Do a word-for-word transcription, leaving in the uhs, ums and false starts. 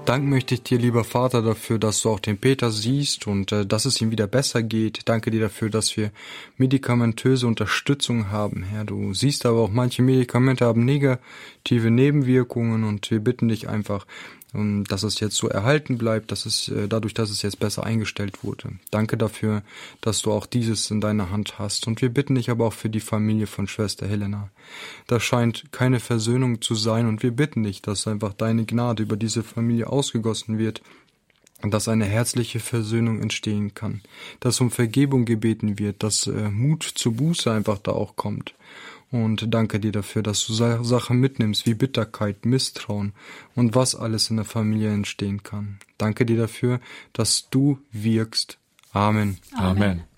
Danken möchte ich dir, lieber Vater, dafür, dass du auch den Peter siehst und äh, dass es ihm wieder besser geht. Danke dir dafür, dass wir medikamentöse Unterstützung haben. Herr, du siehst aber auch, manche Medikamente haben negative Nebenwirkungen und wir bitten dich einfach, um, dass es jetzt so erhalten bleibt, dass es äh, dadurch, dass es jetzt besser eingestellt wurde. Danke dafür, dass du auch dieses in deiner Hand hast. Und wir bitten dich aber auch für die Familie von Schwester Helena. Da scheint keine Versöhnung zu sein und wir bitten dich, dass einfach deine Gnade über diese Familie ausgegossen wird und dass eine herzliche Versöhnung entstehen kann, dass um Vergebung gebeten wird, dass äh, Mut zur Buße einfach da auch kommt. Und danke dir dafür, dass du Sachen mitnimmst wie Bitterkeit, Misstrauen und was alles in der Familie entstehen kann. Danke dir dafür, dass du wirkst. Amen. Amen.